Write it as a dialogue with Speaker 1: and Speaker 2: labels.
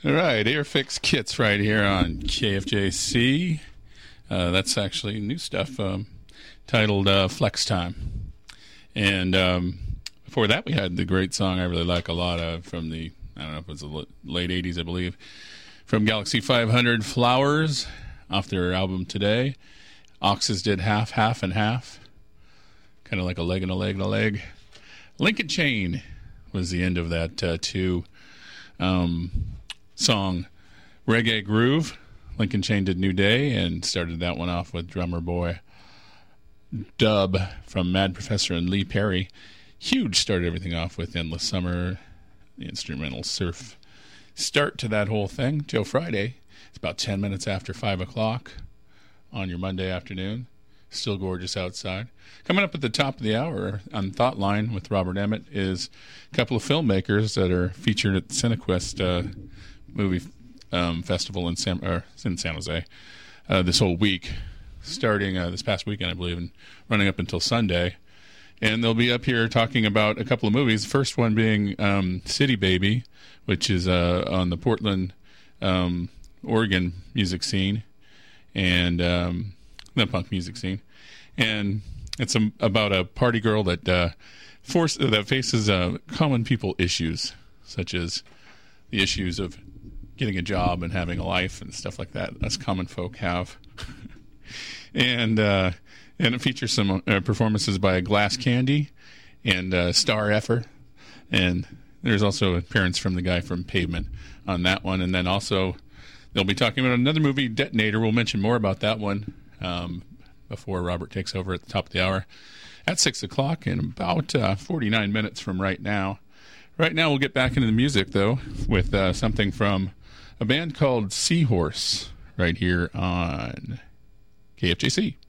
Speaker 1: All right, Airfix Kits right here on KFJC. That's actually new stuff titled Flex Time. And before that, we had the great song I really like a lot of from the, I don't know if it was the late 80s, I believe, from Galaxy 500, Flowers, off their album Today. Oxes did half, half, and half. Kind of like a leg and a leg and a leg. Lincoln Chain was the end of that song, Reggae Groove. Lincoln Chain did New Day and started that one off with drummer boy Dub from Mad Professor and Lee Perry. Huge started everything off with Endless Summer, the instrumental surf start to that whole thing. Joe Friday, it's about 10 minutes after 5 o'clock on your Monday afternoon. Still gorgeous outside. Coming up at the top of the hour on Thought Line with Robert Emmett is a couple of filmmakers that are featured at the Cinequest movie festival in San Jose this whole week, starting this past weekend, I believe, and running up until Sunday. And they'll be up here talking about a couple of movies. The first one being City Baby, which is on the Portland, Oregon music scene, and the punk music scene. And it's about a party girl that faces common people issues, such as the issues of getting a job and having a life and stuff like that. Us common folk have. And it features some performances by Glass Candy and Star Effer. And there's also an appearance from the guy from Pavement on that one. And then also they'll be talking about another movie, Detonator. We'll mention more about that one before Robert takes over at the top of the hour at 6 o'clock in about 49 minutes from right now. Right now we'll get back into the music, though, with something from a band called Seahorse right here on KFJC.